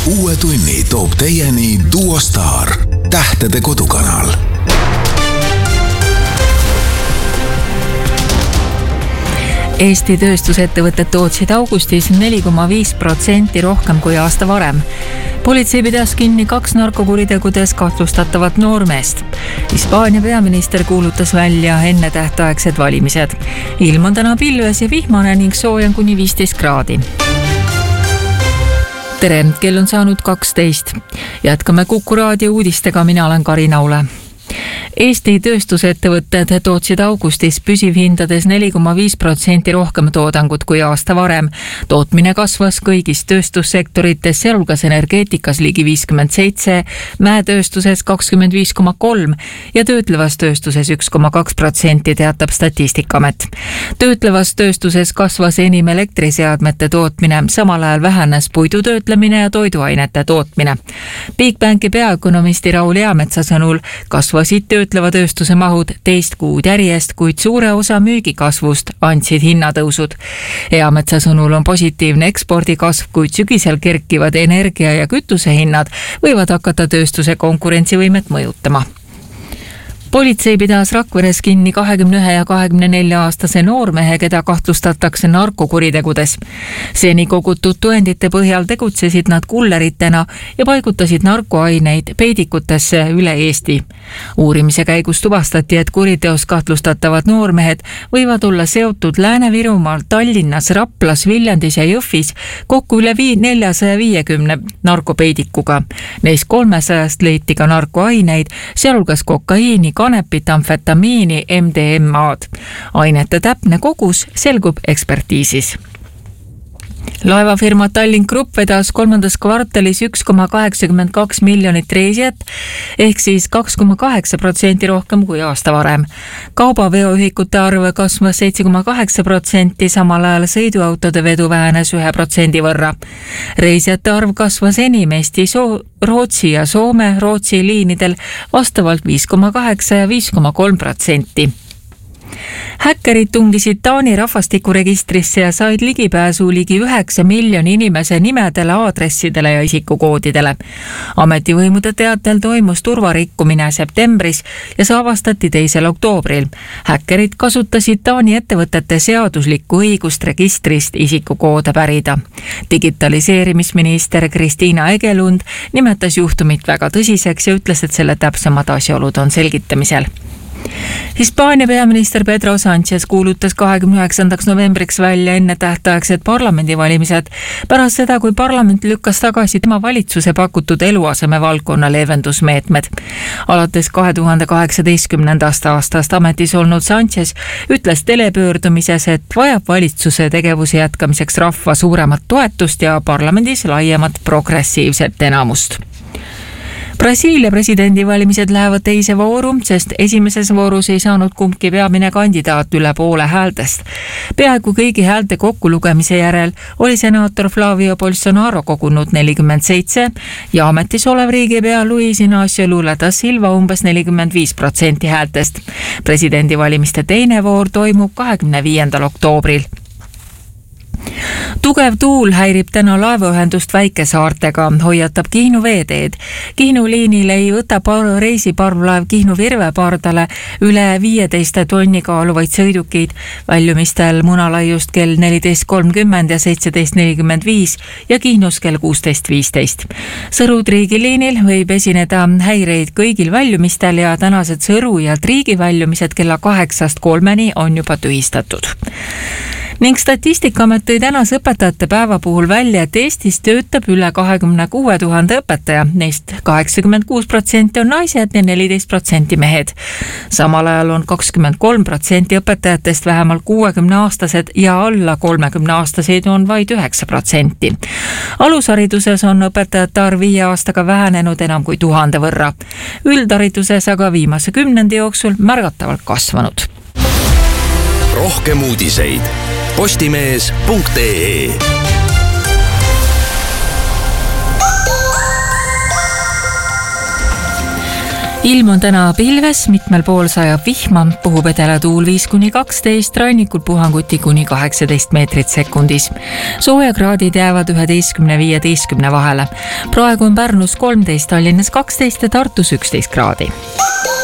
Uue tunni toob teieni Duo Star, tähtede kodukanal. Eesti tööstusettevõtted tootsid augustis 4,5% rohkem kui aasta varem. Politsei pidas kinni 2 narkokuritegudes kahtlustatavat noormeest. Hispaania peaminister kuulutas välja ennetähtaegsed valimised. Ilm on täna pilves ja vihmane ning sooja on kuni 15 kraadi. Tere, kell on saanud 12. Jätkame Kuku raadio uudistega, mina olen Karin Aule. Eesti tööstusettevõtted tootsid augustis püsivhindades 4,5% rohkem toodangut kui aasta varem. Tootmine kasvas kõigis tööstussektorites, sealhulgas energeetikas ligi 57%, mäetööstuses 25,3% ja töötlevas tööstuses 1,2%, teatab Statistikaamet. Töötlevas tööstuses kasvas enim elektriseadmete tootmine, samal ajal vähenes puidutöötlemine ja toiduainete tootmine. Bigbanki peaökonomisti Raul Eametsa sõnul kasvasid töötleva tööstuse mahud 2 kuud järjest, kuid suure osa müügikasvust andsid hinnatõusud. Eametsa sõnul on positiivne ekspordikasv, kuid sügisel kerkivad energia- ja kütusehinnad võivad hakata tööstuse konkurentsivõimet mõjutama. Politsei pidas Rakveres kinni 21 ja 24-aastase noormehe, keda kahtlustatakse narkokuritegudes. Seni kogutud tõendite põhjal tegutsesid nad kulleritena ja paigutasid narkoaineid peidikutesse üle Eesti. Uurimise käigus tuvastati, et kuriteos kahtlustatavad noormehed võivad olla seotud Lääne-Virumaal, Tallinnas, Raplas, Viljandis ja Jõhvis kokku üle 450 narkopeidikuga. Neist 300 leiti ka narkoaineid, sealhulgas kokaiini, kanepit, amfetamiini, MDMA-d. Ainete täpne kogus selgub ekspertiisis. Laevafirma Tallink Grupp vedas 3. kvartalis 1,82 miljonit reisijat, ehk siis 2,8% rohkem kui aasta varem. Kaubaveoühikute arv kasvas 7,8%, samal ajal sõiduautode vedu vähenes 1% võrra. Reisijate arv kasvas enim Eesti, Rootsi ja Soome Rootsi liinidel vastavalt 5,8% ja 5,3%. Häkkerid tungisid Taani rahvastikuregistrisse ja said ligipääsu ligi 9 miljoni inimese nimedele, aadressidele ja isikukoodidele. Ametivõimude teatel toimus turvarikkumine septembris ja see avastati 2. oktoobril. Häkkerid kasutasid Taani ettevõtete seaduslikku õigust registrist isikukoode pärida. Digitaliseerimisminister Kristiina Egelund nimetas juhtumit väga tõsiseks ja ütles, et selle täpsemad asjaolud on selgitamisel. Hispaania peaminister Pedro Sánchez kuulutas 29. novembriks välja ennetähtaegsed parlamendivalimised pärast seda, kui parlament lükkas tagasi tema valitsuse pakutud eluaseme valdkonna leevendusmeetmed. Alates 2018. aastast ametis olnud Sánchez ütles telepöördumises, et vajab valitsuse tegevuse jätkamiseks rahva suuremat toetust ja parlamendis laiemat progressiivset enamust. Brasiilia presidendivalimised lähevad teise vooru, sest esimeses voorus ei saanud kumbki peamine kandidaat üle poole häältest. Peaaegu kõigi häälte kokkulugemise järel oli senaator Flavio Bolsonaro kogunud 47 ja ametis olev riigipea Luis Inácio Lula da Silva umbes 45% häältest. Presidendivalimiste teine voor toimub 25. oktoobril. Tugev tuul häirib täna laevaühendust väikesaartega, hoiatab Kihnu veeteed. Kihnu liinil ei võta reisiparvlaev Kihnu Virve pardale üle 15 tonni kaaluvaid sõidukeid, väljumistel Munalaiust kell 14.30 ja 17.45 ja Kihnus kell 16.15. Sõru-Triigi liinil võib esineda häireid kõigil väljumistel ja tänased Sõru ja Triigi väljumised kella 8-3 on juba tühistatud. Ning Statistikaamet tõi tänase õpetajate päeva puhul välja, et Eestis töötab üle 26 000 õpetaja, neist 86% on naised ja 14% mehed. Samal ajal on 23% õpetajatest vähemalt 60-aastased ja alla 30-aastaseid on vaid 9%. Alushariduses on õpetajate arv 5 aastaga vähenenud enam kui 1000 võrra. Üldhariduses aga viimase 10 jooksul märgatavalt kasvanud. Rohkem uudiseid postimees.ee. ilm on täna pilves, mitmel pool sajab vihma, puhub edelatuul 5-12, rannikul puhanguti kuni 18 meetrit sekundis. Soojakraadid jäävad 11-15 vahele. Praegu on Pärnus 13, Tallinnas 12 ja Tartus 11 kraadi.